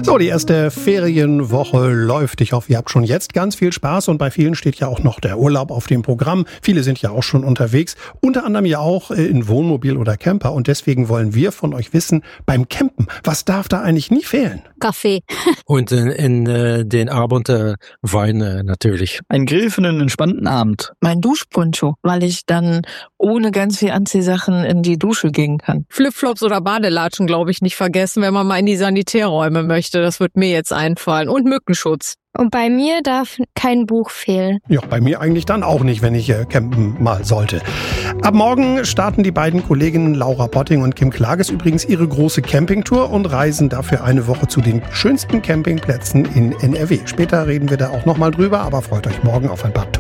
So, die erste Ferienwoche läuft. Ich hoffe, ihr habt schon jetzt ganz viel Spaß und bei vielen steht ja auch noch der Urlaub auf dem Programm. Viele sind ja auch schon unterwegs, unter anderem ja auch in Wohnmobil oder Camper und deswegen wollen wir von euch wissen, beim Campen, was darf da eigentlich nie fehlen? Kaffee. Und in den Abend Wein natürlich. Ein Grill für einen entspannten Abend. Mein Duschponcho, weil ich dann ohne ganz viel Anziehsachen in die Dusche gehen kann. Flipflops oder Badelatschen, glaube ich, nicht vergessen, wenn man mal in die Sanitärräume möchte. Das wird mir jetzt einfallen. Und Mückenschutz. Und bei mir darf kein Buch fehlen. Ja, bei mir eigentlich dann auch nicht, wenn ich campen mal sollte. Ab morgen starten die beiden Kolleginnen Laura Potting und Kim Klages übrigens ihre große Campingtour und reisen dafür eine Woche zu den schönsten Campingplätzen in NRW. Später reden wir da auch nochmal drüber, aber freut euch morgen auf ein paar tolle